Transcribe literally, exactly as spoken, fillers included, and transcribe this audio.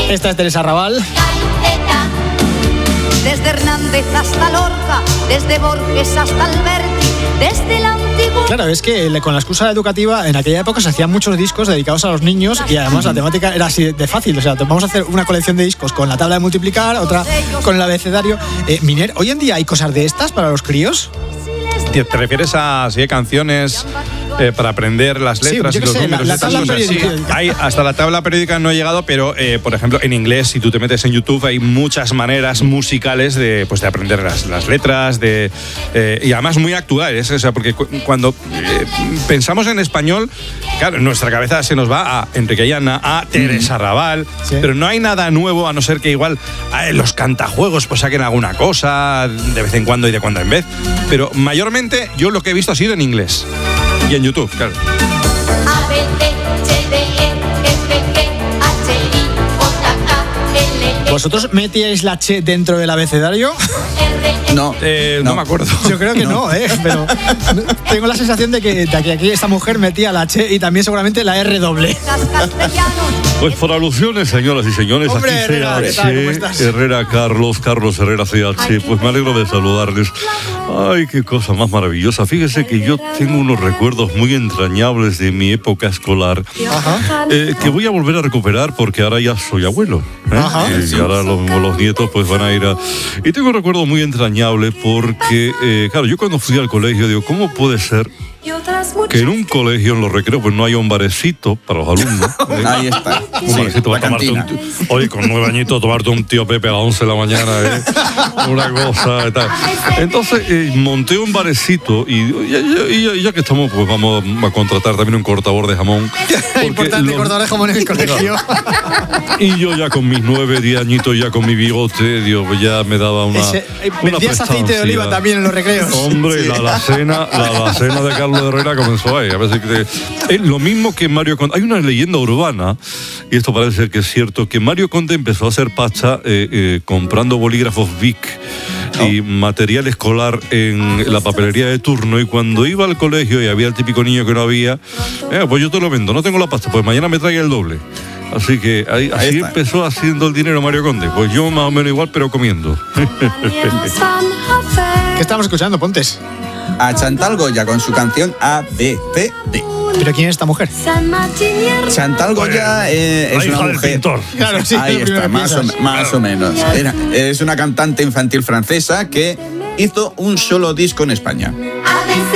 Esta es Teresa Raval. Desde Hernández hasta Lorca, desde Borges hasta Alberti, desde la antigua... Claro, es que con la excusa educativa en aquella época se hacían muchos discos dedicados a los niños y además la temática era así de fácil. O sea, vamos a hacer una colección de discos con la tabla de multiplicar, otra con el abecedario. Eh, Miner, ¿hoy en día hay cosas de estas para los críos? ¿Te refieres a si hay canciones eh, para aprender las letras sí, y los sé, números? La, la tabla periódica. Sí, hay, hasta la tabla periódica no he llegado, pero eh, por ejemplo en inglés, si tú te metes en YouTube, hay muchas maneras musicales de, pues, de aprender las, las letras, de, eh, y además muy actuales. O sea, porque cu- cuando eh, pensamos en español, claro, en nuestra cabeza se nos va a Enrique Llana, a Teresa Raval, sí. Pero no hay nada nuevo, a no ser que igual eh, los cantajuegos pues saquen alguna cosa de vez en cuando y de cuando en vez. Pero mayormente yo lo que he visto ha sido en inglés y en YouTube, claro. A, B, D, C, D, E, F, G, H, I, J, K, L, M. ¿Vosotros metíais la Che dentro del abecedario? No, eh, no, no me acuerdo. Yo creo que no, no ¿eh? Pero tengo la sensación de que, de que aquí esta mujer metía la Che y también seguramente la R doble. Pues por alusiones, señoras y señores, Hombre, aquí Herrera, C H, Herrera Carlos, Carlos Herrera C H, pues me alegro de saludarles. Ay, qué cosa más maravillosa. Fíjese que yo tengo unos recuerdos muy entrañables de mi época escolar, eh, que voy a volver a recuperar porque ahora ya soy abuelo, ¿eh? Ajá. Y ahora los, los nietos pues van a ir a... Y tengo un recuerdo muy entrañable porque, eh, claro, yo cuando fui al colegio digo, ¿cómo puede ser que en un colegio, en los recreos, pues no haya un barecito para los alumnos? ¿eh? Ahí está. Un Sí, barecito para tomarte un... Oye, con nueve añitos, tomarte un tío Pepe a las once de la mañana, ¿eh? Una cosa y tal. Entonces, eh, monté un barecito y, y, y, y ya que estamos, pues vamos a contratar también un cortador de jamón. Importante, los... cortador de jamón en el colegio. Y yo ya con mis nueve, diez añitos, ya con mi bigote, Dios, ya me daba una... Ese, una ¿vendías aceite de oliva también en los recreos? Hombre, sí. la alacena, la alacena de Carlos Herrera comenzó ahí. A veces que, es lo mismo que Mario Conde. Hay una leyenda urbana, y esto parece ser que es cierto, que Mario Conde empezó a hacer pasta eh, eh, comprando bolígrafos Bic y material escolar en la papelería de turno, y cuando iba al colegio y había el típico niño que no había, eh, pues yo te lo vendo, no tengo la pasta, pues mañana me traiga el doble. Así que ahí, así empezó haciendo el dinero Mario Conde. Pues yo más o menos igual, pero comiendo. ¿Qué estamos escuchando, Pontes? A Chantal Goya con su canción A, B, C, D. ¿Pero quién es esta mujer? Chantal Goya eh, es una mujer. Claro, sí, ahí está, más, o, más o menos. Era, es una cantante infantil francesa que hizo un solo disco en España.